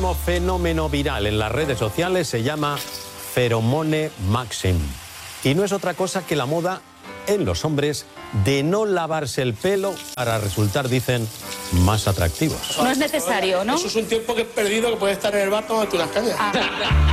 último fenómeno viral en las redes sociales se llama Pheromone Maxim. Y no es otra cosa que la moda en los hombres de no lavarse el pelo para resultar, dicen, más atractivos. No es necesario, ¿no? Eso es un tiempo que he perdido que puede estar en el bar tomándote unas cañas.